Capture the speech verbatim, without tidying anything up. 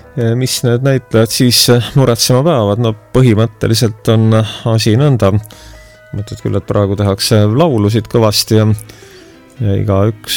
mis need näitlejad siis muretsema peavad? No põhimõtteliselt on asi nõnda. Mõtled küll, et praegu tehakse laulusid kõvasti ja, ja iga üks